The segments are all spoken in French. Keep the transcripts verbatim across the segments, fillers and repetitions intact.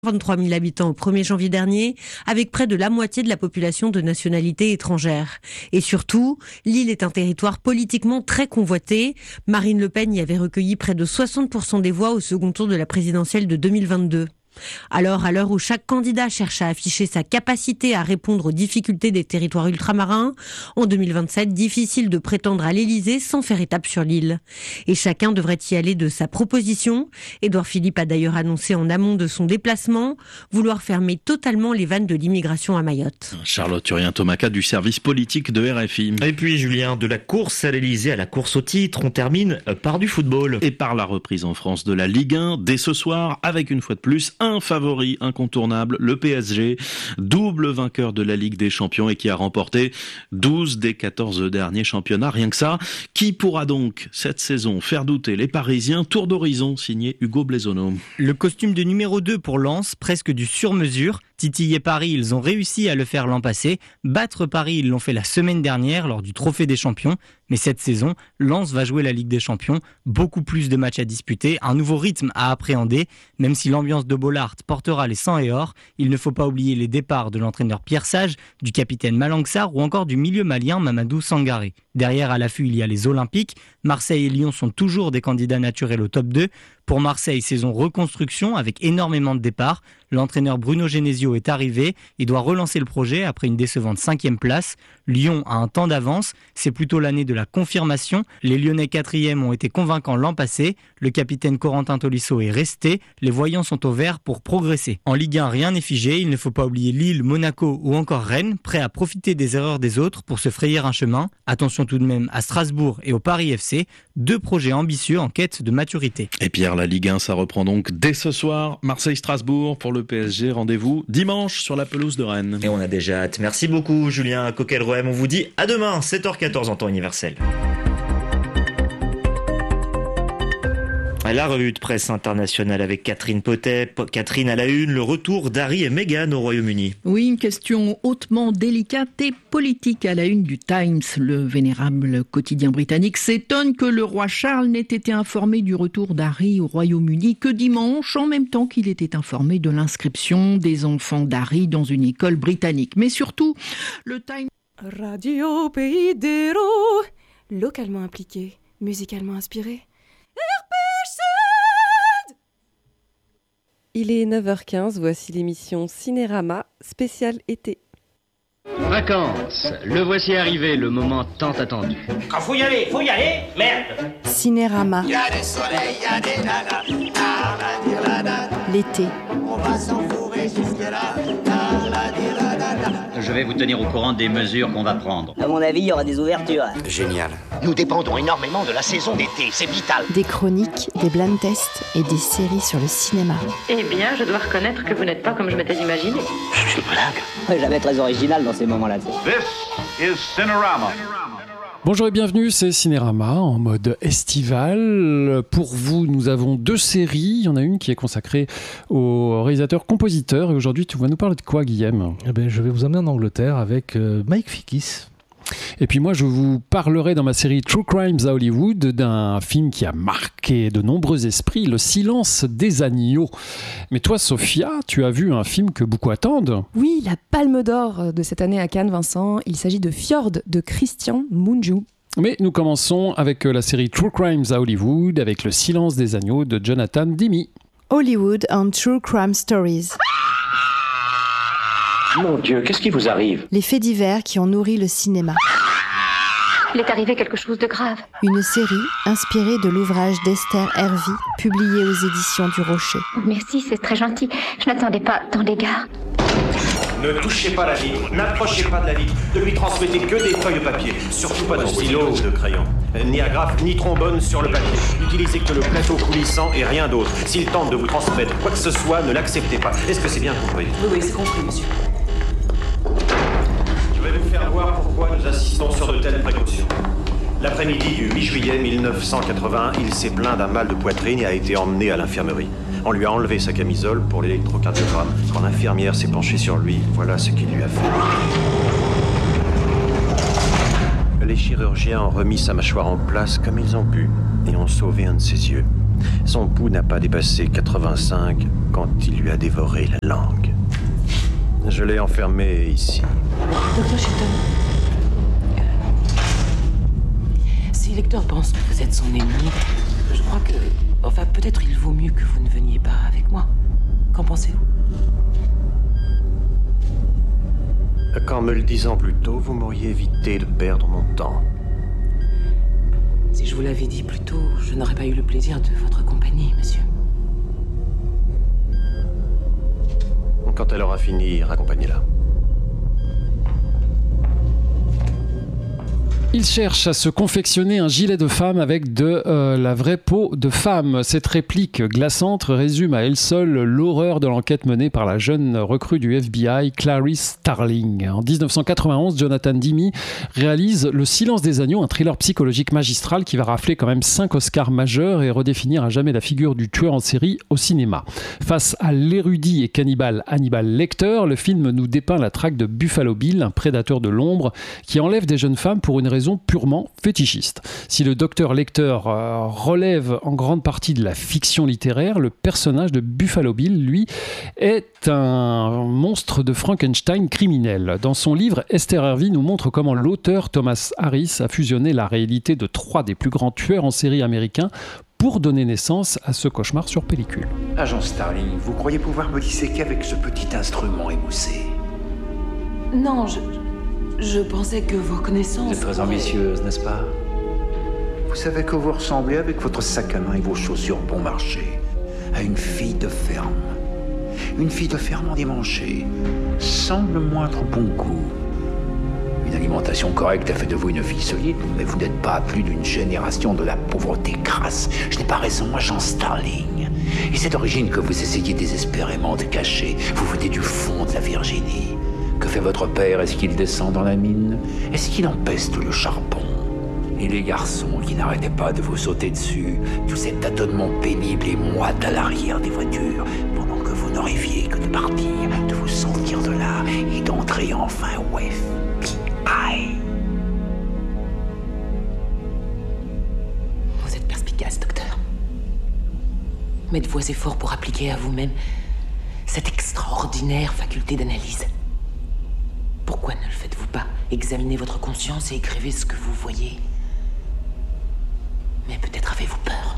vingt-trois mille habitants au premier janvier dernier, avec près de la moitié de la population de nationalité étrangère. Et surtout, Lille est un territoire politiquement très convoité. Marine Le Pen y avait recueilli près de soixante pour cent des voix au second tour de la présidentielle de deux mille vingt-deux. Alors, à l'heure où chaque candidat cherche à afficher sa capacité à répondre aux difficultés des territoires ultramarins, en deux mille vingt-sept, difficile de prétendre à l'Élysée sans faire étape sur l'île. Et chacun devrait y aller de sa proposition. Édouard Philippe a d'ailleurs annoncé en amont de son déplacement vouloir fermer totalement les vannes de l'immigration à Mayotte. Charlotte Urien-Tomaca du service politique de R F I. Et puis Julien, de la course à l'Élysée à la course au titre, on termine par du football. Et par la reprise en France de la Ligue un, dès ce soir, avec une fois de plus, un favori incontournable, le P S G, double vainqueur de la Ligue des Champions et qui a remporté douze des quatorze derniers championnats. Rien que ça, qui pourra donc cette saison faire douter les Parisiens? Tour d'horizon signé Hugo Blaisonneau. Le costume de numéro deux pour Lens, presque du sur-mesure. Titiller Paris, ils ont réussi à le faire l'an passé. Battre Paris, ils l'ont fait la semaine dernière lors du Trophée des Champions. Mais cette saison, Lens va jouer la Ligue des Champions. Beaucoup plus de matchs à disputer, un nouveau rythme à appréhender. Même si l'ambiance de Bollaert portera les sang et or, il ne faut pas oublier les départs de l'entraîneur Pierre Sage, du capitaine Malang Sarr ou encore du milieu malien Mamadou Sangaré. Derrière, à l'affût, il y a les Olympiques. Marseille et Lyon sont toujours des candidats naturels au top deux. Pour Marseille, saison reconstruction avec énormément de départs. L'entraîneur Bruno Genesio est arrivé. Il doit relancer le projet après une décevante cinquième place. Lyon a un temps d'avance. C'est plutôt l'année de la confirmation. Les Lyonnais quatrième ont été convaincants l'an passé. Le capitaine Corentin Tolisso est resté. Les voyants sont au vert pour progresser. En Ligue un, rien n'est figé. Il ne faut pas oublier Lille, Monaco ou encore Rennes, prêts à profiter des erreurs des autres pour se frayer un chemin. Attention tout de même à Strasbourg et au Paris F C. Deux projets ambitieux en quête de maturité. Et Pierre, la Ligue un, ça reprend donc dès ce soir. Marseille-Strasbourg pour le P S G. Rendez-vous dimanche sur la pelouse de Rennes. Et on a déjà hâte. Merci beaucoup Julien Coquelroem. On vous dit à demain, sept heures quatorze en temps universel. La revue de presse internationale avec Catherine Potet. Catherine à la une, le retour d'Harry et Meghan au Royaume-Uni. Oui, une question hautement délicate et politique à la une du Times. Le vénérable quotidien britannique s'étonne que le roi Charles n'ait été informé du retour d'Harry au Royaume-Uni que dimanche, en même temps qu'il était informé de l'inscription des enfants d'Harry dans une école britannique. Mais surtout, le Times... Radio Pays d'Héros, localement impliqué, musicalement inspiré. Il est neuf heures quinze, voici l'émission Cinérama, spécial été. Vacances, le voici arrivé, le moment tant attendu. Quand faut y aller, faut y aller, merde. Cinérama. Y a des soleils, y a des nanas, l'été. On va s'enfourrer jusque-là, Je vais vous tenir au courant des mesures qu'on va prendre. À mon avis, il y aura des ouvertures. Génial. Nous dépendons énormément de la saison d'été, c'est vital. Des chroniques, des blind tests et des séries sur le cinéma. Eh bien, je dois reconnaître que vous n'êtes pas comme je m'étais imaginé. Je suis blague. Jamais très original dans ces moments-là. This is Cinerama. Bonjour et bienvenue, c'est Cinérama en mode estival. Pour vous, nous avons deux séries. Il y en a une qui est consacrée au réalisateur-compositeur. Et aujourd'hui, tu vas nous parler de quoi, Guillaume ? Eh bien, je vais vous emmener en Angleterre avec euh, Mike Figgis. Et puis moi, je vous parlerai dans ma série True Crimes à Hollywood d'un film qui a marqué de nombreux esprits, Le Silence des agneaux. Mais toi, Sophia, tu as vu un film que beaucoup attendent. Oui, la Palme d'Or de cette année à Cannes, Vincent. Il s'agit de Fjord de Christian Mungiu. Mais nous commençons avec la série True Crimes à Hollywood avec Le Silence des agneaux de Jonathan Demme. Hollywood and True Crime Stories. Mon Dieu, qu'est-ce qui vous arrive ? Les faits divers qui ont nourri le cinéma. Il est arrivé quelque chose de grave. Une série inspirée de l'ouvrage d'Esther Hervey, publié aux éditions du Rocher. Merci, c'est très gentil. Je n'attendais pas tant d'égards. Ne touchez pas la vitre, n'approchez pas de la vitre, ne lui transmettez que des feuilles de papier, surtout pas de stylo ou de crayon. Ni agrafe, ni trombone sur le papier. N'utilisez que le plateau coulissant et rien d'autre. S'il tente de vous transmettre quoi que ce soit, ne l'acceptez pas. Est-ce que c'est bien compris ? Oui, oui, c'est compris, monsieur. Je vais vous faire voir pourquoi nous insistons sur de telles précautions. L'après-midi du huit juillet mille neuf cent quatre-vingt-un, il s'est plaint d'un mal de poitrine et a été emmené à l'infirmerie. On lui a enlevé sa camisole pour l'électrocardiogramme. Quand l'infirmière s'est penchée sur lui, voilà ce qu'il lui a fait. Les chirurgiens ont remis sa mâchoire en place comme ils ont pu et ont sauvé un de ses yeux. Son pouls n'a pas dépassé quatre-vingt-cinq quand il lui a dévoré la langue. Je l'ai enfermé ici. Docteur Shelton, euh, si Lecter pense que vous êtes son ennemi, je crois que... Enfin, peut-être il vaut mieux que vous ne veniez pas avec moi. Qu'en pensez-vous? Qu'en me le disant plus tôt, vous m'auriez évité de perdre mon temps. Si je vous l'avais dit plus tôt, je n'aurais pas eu le plaisir de votre compagnie, monsieur. Quand elle aura fini, raccompagnez-la. Il cherche à se confectionner un gilet de femme avec de euh, la vraie peau de femme. Cette réplique glaçante résume à elle seule l'horreur de l'enquête menée par la jeune recrue du F B I, Clarice Starling. En dix-neuf cent quatre-vingt-onze, Jonathan Demme réalise Le Silence des agneaux, un thriller psychologique magistral qui va rafler quand même cinq Oscars majeurs et redéfinir à jamais la figure du tueur en série au cinéma. Face à l'érudit et cannibale Hannibal Lecter, le film nous dépeint la traque de Buffalo Bill, un prédateur de l'ombre qui enlève des jeunes femmes pour une raison purement fétichiste. Si le docteur Lecter euh, relève en grande partie de la fiction littéraire, le personnage de Buffalo Bill, lui, est un monstre de Frankenstein criminel. Dans son livre, Esther Hervey nous montre comment l'auteur Thomas Harris a fusionné la réalité de trois des plus grands tueurs en série américains pour donner naissance à ce cauchemar sur pellicule. Agent Starling, vous croyez pouvoir me disséquer avec ce petit instrument émoussé? Non, je... Je pensais que vos connaissances... Vous êtes très ambitieuse, n'est-ce pas? Vous savez que vous ressemblez, avec votre sac à main et vos chaussures bon marché, à une fille de ferme. Une fille de ferme endimanchée, sans le moindre bon goût. Une alimentation correcte a fait de vous une fille solide, mais vous n'êtes pas à plus d'une génération de la pauvreté crasse. Je n'ai pas raison, agent Starling. Et c'est d'origine que vous essayez désespérément de cacher. Vous venez du fond de la Virginie. Que fait votre père? Est-ce qu'il descend dans la mine? Est-ce qu'il empeste le charbon? Et les garçons qui n'arrêtaient pas de vous sauter dessus, tous ces tâtonnements pénibles et moites à l'arrière des voitures, pendant que vous n'arriviez que de partir, de vous sortir de là et d'entrer enfin au F B I. Vous êtes perspicace, docteur. Mais de vos efforts pour appliquer à vous-même cette extraordinaire faculté d'analyse. Pourquoi ne le faites-vous pas? Examinez votre conscience et écrivez ce que vous voyez. Mais peut-être avez-vous peur.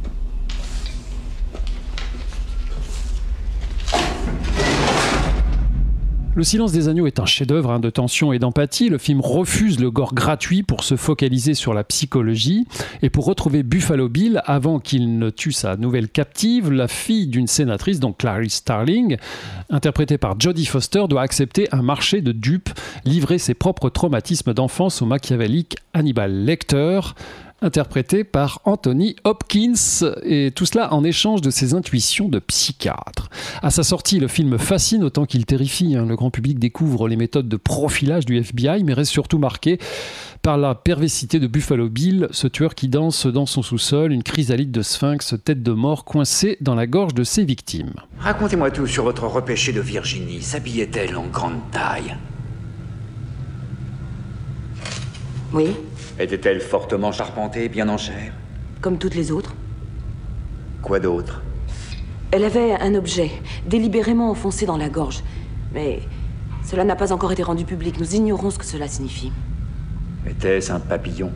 Le Silence des agneaux est un chef-d'œuvre hein, de tension et d'empathie. Le film refuse le gore gratuit pour se focaliser sur la psychologie. Et pour retrouver Buffalo Bill, avant qu'il ne tue sa nouvelle captive, la fille d'une sénatrice, donc Clarice Starling, interprétée par Jodie Foster, doit accepter un marché de dupes, livrer ses propres traumatismes d'enfance au machiavélique Hannibal Lecter, interprété par Anthony Hopkins, et tout cela en échange de ses intuitions de psychiatre. À sa sortie, le film fascine autant qu'il terrifie. Hein. Le grand public découvre les méthodes de profilage du F B I, mais reste surtout marqué par la perversité de Buffalo Bill, ce tueur qui danse dans son sous-sol, une chrysalide de sphinx, tête de mort coincée dans la gorge de ses victimes. Racontez-moi tout sur votre repêché de Virginie. S'habillait-elle en grande taille? Oui. Était-elle fortement charpentée, bien en chair? Comme toutes les autres. Quoi d'autre? Elle avait un objet délibérément enfoncé dans la gorge. Mais cela n'a pas encore été rendu public. Nous ignorons ce que cela signifie. Était-ce un papillon?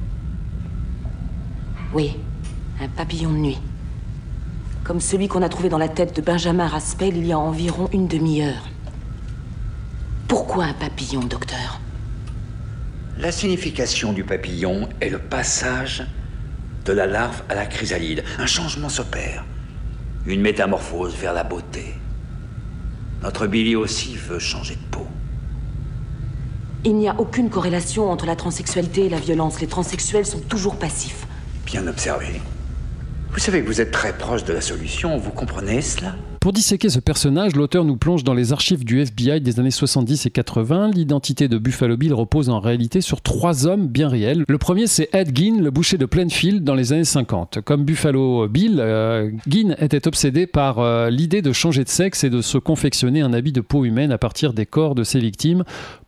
Oui, un papillon de nuit. Comme celui qu'on a trouvé dans la tête de Benjamin Raspail il y a environ une demi-heure. Pourquoi un papillon, docteur? La signification du papillon est le passage de la larve à la chrysalide. Un changement s'opère. Une métamorphose vers la beauté. Notre Billy aussi veut changer de peau. Il n'y a aucune corrélation entre la transsexualité et la violence. Les transsexuels sont toujours passifs. Bien observé. Vous savez que vous êtes très proche de la solution, vous comprenez cela? Pour disséquer ce personnage, l'auteur nous plonge dans les archives du F B I des années soixante-dix et quatre-vingts. L'identité de Buffalo Bill repose en réalité sur trois hommes bien réels. Le premier, c'est Ed Gein, le boucher de Plainfield dans les années cinquante. Comme Buffalo Bill, euh, Gein était obsédé par euh, l'idée de changer de sexe et de se confectionner un habit de peau humaine à partir des corps de ses victimes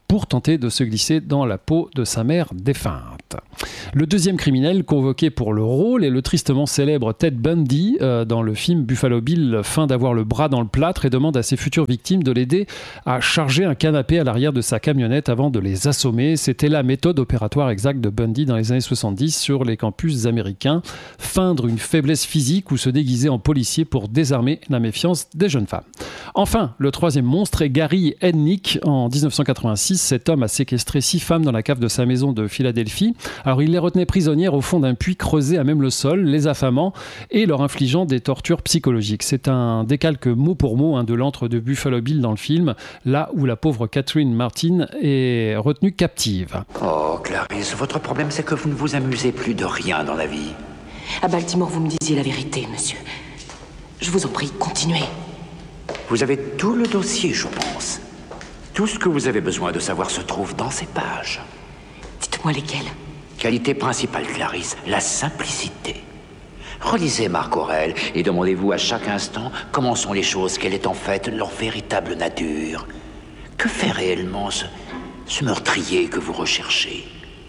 pour tenter de se glisser dans la peau de sa mère défunte. Le deuxième criminel convoqué pour le rôle est le tristement célèbre Ted Bundy euh, dans le film Buffalo Bill, feint d'avoir le bras dans le plâtre et demande à ses futures victimes de l'aider à charger un canapé à l'arrière de sa camionnette avant de les assommer. C'était la méthode opératoire exacte de Bundy dans les années soixante-dix sur les campus américains. Feindre une faiblesse physique ou se déguiser en policier pour désarmer la méfiance des jeunes femmes. Enfin, le troisième monstre est Gary Hednick. En dix-neuf cent quatre-vingt-six, cet homme a séquestré six femmes dans la cave de sa maison de Philadelphie. Alors, il les retenait prisonnières au fond d'un puits creusé à même le sol, les affamant et leur infligeant des tortures psychologiques. C'est un décalque mot pour mot hein, de l'antre de Buffalo Bill dans le film, là où la pauvre Catherine Martin est retenue captive. Oh, Clarisse, votre problème, c'est que vous ne vous amusez plus de rien dans la vie. À Baltimore, vous me disiez la vérité, monsieur. Je vous en prie, continuez. Vous avez tout le dossier, je pense. Tout ce que vous avez besoin de savoir se trouve dans ces pages. Dites-moi lesquelles. Qualité principale, Clarisse, la simplicité. Relisez Marc Aurèle et demandez-vous à chaque instant comment sont les choses, quelle est en fait leur véritable nature. Que fait réellement ce, ce meurtrier que vous recherchez?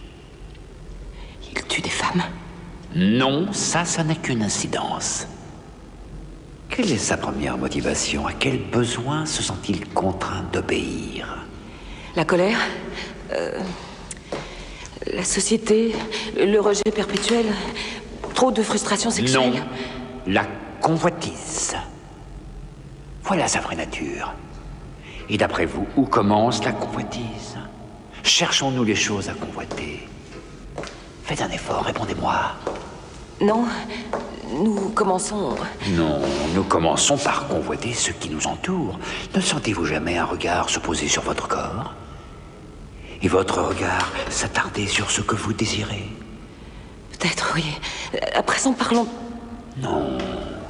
Il tue des femmes? Non, ça, ça n'est qu'une incidence. Quelle est sa première motivation? À quel besoin se sent-il contraint d'obéir? La colère, euh, la société, le rejet perpétuel, trop de frustration sexuelle. Non, la convoitise. Voilà sa vraie nature. Et d'après vous, où commence la convoitise? Cherchons-nous les choses à convoiter? Faites un effort, répondez-moi. Non, nous commençons... Non, nous commençons par convoiter ce qui nous entoure. Ne sentez-vous jamais un regard se poser sur votre corps? Et votre regard s'attarder sur ce que vous désirez? Peut-être, oui. À présent, parlons... Non.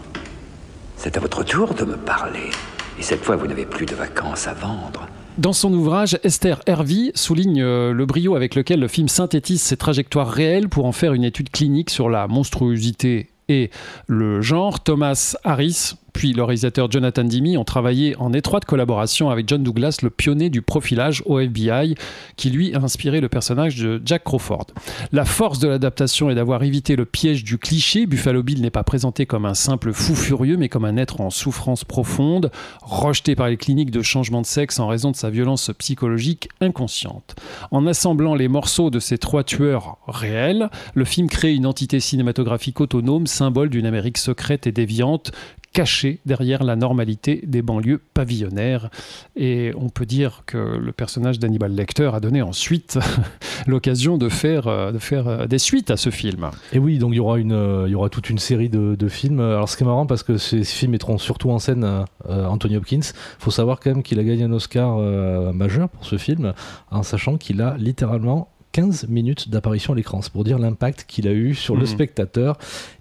C'est à votre tour de me parler. Et cette fois, vous n'avez plus de vacances à vendre. Dans son ouvrage, Esther Hervey souligne le brio avec lequel le film synthétise ses trajectoires réelles pour en faire une étude clinique sur la monstruosité et le genre. Thomas Harris, puis le réalisateur Jonathan Demme ont travaillé en étroite collaboration avec John Douglas, le pionnier du profilage au F B I, qui lui a inspiré le personnage de Jack Crawford. La force de l'adaptation est d'avoir évité le piège du cliché. Buffalo Bill n'est pas présenté comme un simple fou furieux, mais comme un être en souffrance profonde, rejeté par les cliniques de changement de sexe en raison de sa violence psychologique inconsciente. En assemblant les morceaux de ces trois tueurs réels, le film crée une entité cinématographique autonome, symbole d'une Amérique secrète et déviante, caché derrière la normalité des banlieues pavillonnaires. Et on peut dire que le personnage d'Hannibal Lecter a donné ensuite l'occasion de faire, de faire des suites à ce film. Et oui, donc il y aura, une, il y aura toute une série de, de films. Alors ce qui est marrant, parce que ces films mettront surtout en scène euh, Anthony Hopkins, il faut savoir quand même qu'il a gagné un Oscar euh, majeur pour ce film, en sachant qu'il a littéralement quinze minutes d'apparition à l'écran. C'est pour dire l'impact qu'il a eu sur mmh. le spectateur.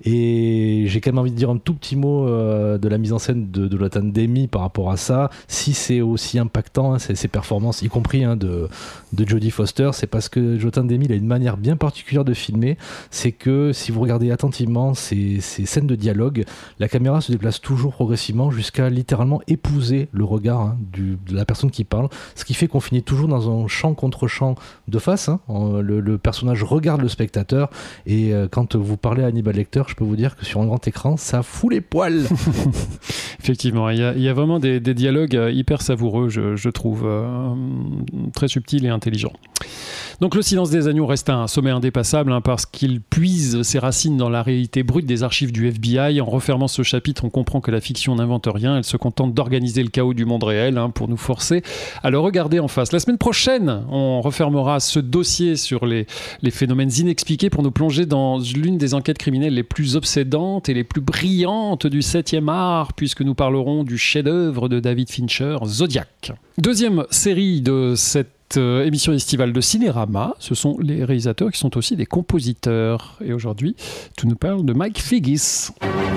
Et j'ai quand même envie de dire un tout petit mot euh, de la mise en scène de, de Jonathan Demme par rapport à ça. Si c'est aussi impactant, hein, ces performances, y compris hein, de, de Jodie Foster, c'est parce que Jonathan Demme il a une manière bien particulière de filmer. C'est que si vous regardez attentivement ces, ces scènes de dialogue, la caméra se déplace toujours progressivement jusqu'à littéralement épouser le regard hein, du, de la personne qui parle. Ce qui fait qu'on finit toujours dans un champ contre champ de face. Hein, Le, le personnage regarde le spectateur et euh, quand vous parlez à Hannibal Lecter, je peux vous dire que sur un grand écran, ça fout les poils. Effectivement, il y, a, il y a vraiment des, des dialogues hyper savoureux, je, je trouve, euh, très subtils et intelligents. Donc Le Silence des agneaux reste un sommet indépassable hein, parce qu'il puise ses racines dans la réalité brute des archives du F B I. En refermant ce chapitre, on comprend que la fiction n'invente rien, elle se contente d'organiser le chaos du monde réel hein, pour nous forcer à le regarder en face. La semaine prochaine, on refermera ce dossier sur les, les phénomènes inexpliqués pour nous plonger dans l'une des enquêtes criminelles les plus obsédantes et les plus brillantes du septième art, puisque nous parlerons du chef-d'œuvre de David Fincher, Zodiac. Deuxième série de cette Euh, émission estivale de Cinérama, ce sont les réalisateurs qui sont aussi des compositeurs. Et aujourd'hui, tu nous parles de Mike Figgis.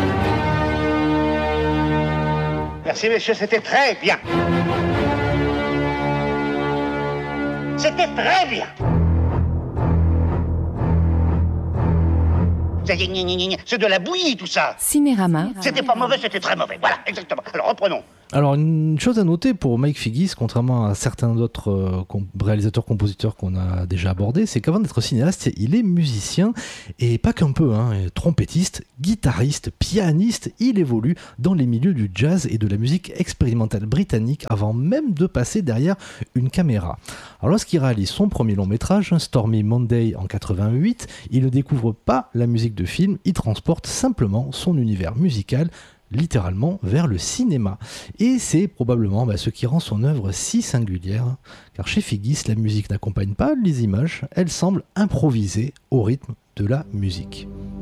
Merci messieurs, c'était très bien. C'était très bien. C'est de la bouillie tout ça. Cinérama. C'était pas mauvais, c'était très mauvais. Voilà, exactement. Alors reprenons. Alors, une chose à noter pour Mike Figgis, contrairement à certains d'autres euh, comp- réalisateurs-compositeurs qu'on a déjà abordés, c'est qu'avant d'être cinéaste, il est musicien, et pas qu'un peu, hein, trompettiste, guitariste, pianiste, il évolue dans les milieux du jazz et de la musique expérimentale britannique avant même de passer derrière une caméra. Alors, lorsqu'il réalise son premier long métrage, Stormy Monday en quatre-vingt-huit, il ne découvre pas la musique de film, il transporte simplement son univers musical littéralement vers le cinéma. Et c'est probablement bah, ce qui rend son œuvre si singulière, car chez Figgis, la musique n'accompagne pas les images, elle semble improviser au rythme de la musique.